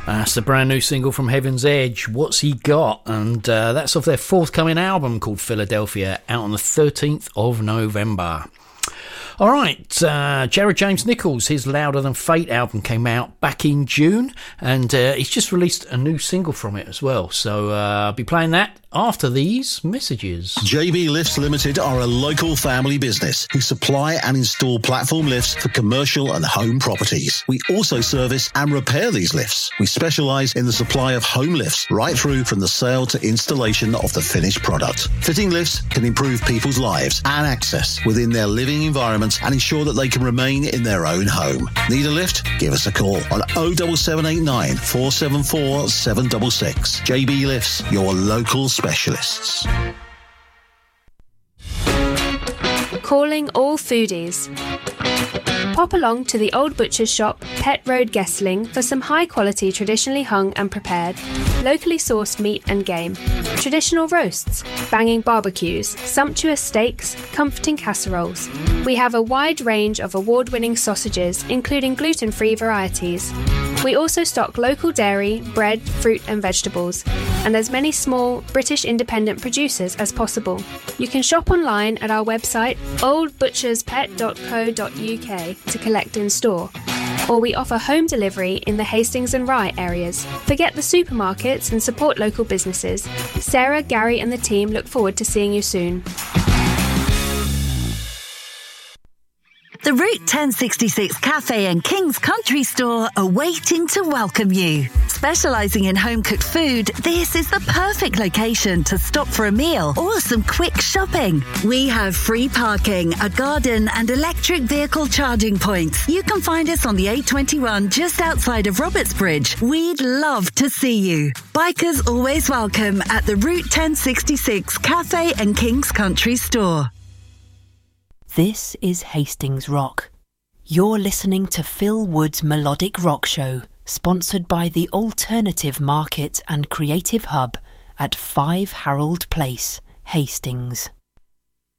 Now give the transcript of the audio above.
That's the brand new single from Heaven's Edge, What's He Got? And that's off their forthcoming album called Philadelphia, out on the 13th of November. All right, Jared James Nichols, his Louder Than Fate album came out back in June, and he's just released a new single from it as well. So I'll be playing that after these messages. JB Lifts Limited are a local family business who supply and install platform lifts for commercial and home properties. We also service and repair these lifts. We specialise in the supply of home lifts right through from the sale to installation of the finished product. Fitting lifts can improve people's lives and access within their living environment and ensure that they can remain in their own home. Need a lift? Give us a call on 07789 474 766. JB Lifts, your local specialists. Calling all foodies. Pop along to the Old Butcher's Shop, Pett Road, Guestling for some high-quality, traditionally hung and prepared, locally sourced meat and game. Traditional roasts, banging barbecues, sumptuous steaks, comforting casseroles. We have a wide range of award-winning sausages, including gluten-free varieties. We also stock local dairy, bread, fruit and vegetables, and as many small British independent producers as possible. You can shop online at our website oldbutcherspet.co.uk to collect in store, or we offer home delivery in the Hastings and Rye areas. Forget the supermarkets and support local businesses. Sarah, Gary and the team look forward to seeing you soon. The Route 1066 Cafe and King's Country Store are waiting to welcome you. Specialising in home-cooked food, this is the perfect location to stop for a meal or some quick shopping. We have free parking, a garden and electric vehicle charging points. You can find us on the A21 just outside of Robertsbridge. We'd love to see you. Bikers always welcome at the Route 1066 Cafe and King's Country Store. This is Hastings Rock. You're listening to Phil Wood's Melodic Rock Show, sponsored by the Alternative Market and Creative Hub at 5 Harold Place, Hastings.